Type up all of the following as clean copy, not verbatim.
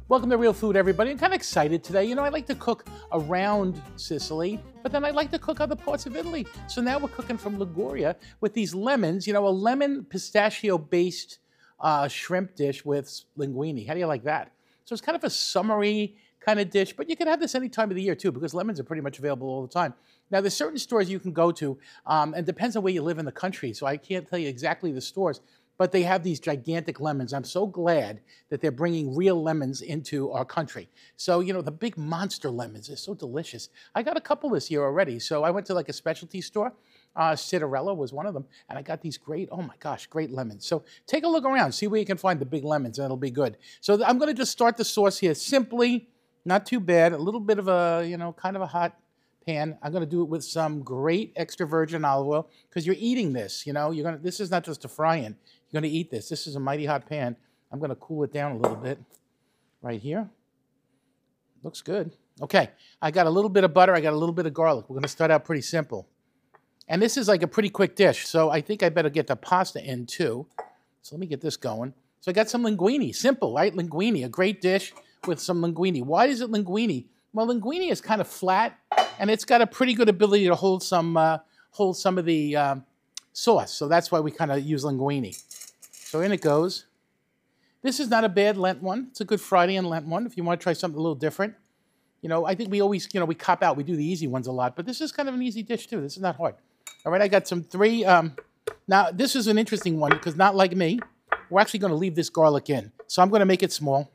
Welcome to Real Food, everybody. I'm kind of excited today. You know, I like to cook around Sicily, but then I like to cook other parts of Italy. So now we're cooking from Liguria with these lemons. You know, a lemon pistachio-based shrimp dish with linguine. How do you like that? So it's kind of a summery kind of dish, but you can have this any time of the year too, because lemons are pretty much available all the time. Now, there's certain stores you can go to, and it depends on where you live in the country, so I can't tell you exactly the stores, but they have these gigantic lemons. I'm so glad that they're bringing real lemons into our country. So, you know, the big monster lemons are so delicious. I got a couple this year already. So I went to like a specialty store. Citarella was one of them. And I got these great, oh my gosh, great lemons. So take a look around. See where you can find the big lemons, and it'll be good. So I'm going to just start the sauce here simply, not too bad. A little bit of a, you know, kind of a hot pan. I'm going to do it with some great extra virgin olive oil because you're eating this, you know. This is not just a fry-in. You're going to eat this. This is a mighty hot pan. I'm going to cool it down a little bit right here. Looks good. Okay, I got a little bit of butter. I got a little bit of garlic. We're going to start out pretty simple. And this is like a pretty quick dish, so I think I better get the pasta in too. So let me get this going. So I got some linguine. Simple, right? Linguine, a great dish with some linguine. Why is it linguine? Well, linguine is kind of flat, and it's got a pretty good ability to hold some of the sauce. So that's why we kind of use linguine. So in it goes. This is not a bad Lent one. It's a good Friday and Lent one if you want to try something a little different. You know, I think we always, you know, we cop out. We do the easy ones a lot, but this is kind of an easy dish too. This is not hard. All right, I got some three. Now, this is an interesting one because not like me, we're actually going to leave this garlic in. So I'm going to make it small,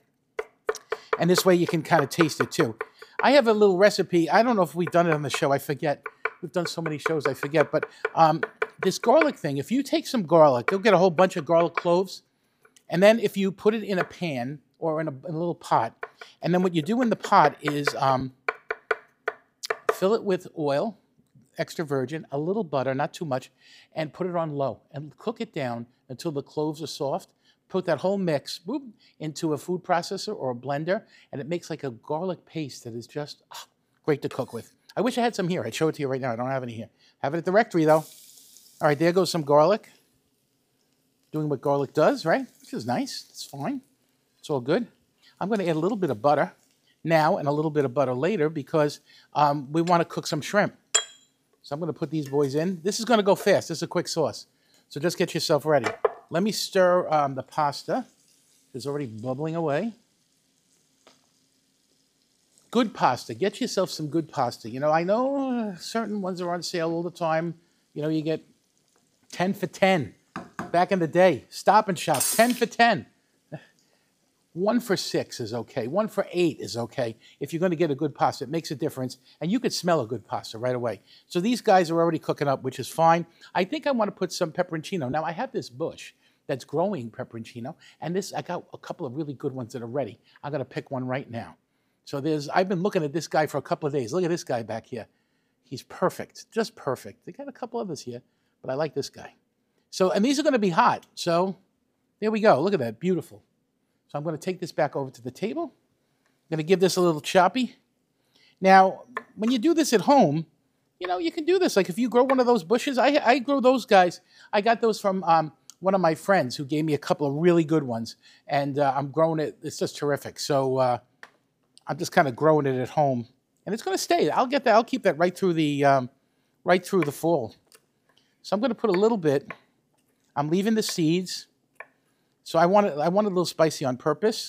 and this way you can kind of taste it too. I have a little recipe. I don't know if we've done it on the show. I forget. We've done so many shows, I forget. But this garlic thing, if you take some garlic, you'll get a whole bunch of garlic cloves. And then if you put it in a pan or in a little pot, and then what you do in the pot is fill it with oil, extra virgin, a little butter, not too much, and put it on low. And cook it down until the cloves are soft. Put that whole mix into a food processor or a blender, and it makes like a garlic paste that is just great to cook with. I wish I had some here. I'd show it to you right now. I don't have any here. Have it at the rectory, though. All right, there goes some garlic. Doing what garlic does, right? Which is nice. It's fine. It's all good. I'm going to add a little bit of butter now and a little bit of butter later because we want to cook some shrimp. So I'm going to put these boys in. This is going to go fast. This is a quick sauce. So just get yourself ready. Let me stir the pasta. It's already bubbling away. Good pasta. Get yourself some good pasta. You know, I know certain ones are on sale all the time. You know, you get 10 for 10. Back in the day, Stop and Shop, 10 for 10. 1 for 6 is okay. 1 for 8 is okay. If you're going to get a good pasta, it makes a difference. And you could smell a good pasta right away. So these guys are already cooking up, which is fine. I think I want to put some pepperoncino. Now, I have this bush that's growing pepperoncino. And I got a couple of really good ones that are ready. I'm going to pick one right now. So I've been looking at this guy for a couple of days. Look at this guy back here. He's perfect, just perfect. They got a couple others here, but I like this guy. So, and these are going to be hot. So there we go. Look at that. Beautiful. So I'm going to take this back over to the table. I'm going to give this a little choppy. Now, when you do this at home, you know, you can do this. Like if you grow one of those bushes, I grow those guys. I got those from one of my friends who gave me a couple of really good ones. And I'm growing it. It's just terrific. So I'm just kind of growing it at home. And it's going to stay. I'll get that. I'll keep that right through the fall. So I'm going to put a little bit. I'm leaving the seeds. So I want it a little spicy on purpose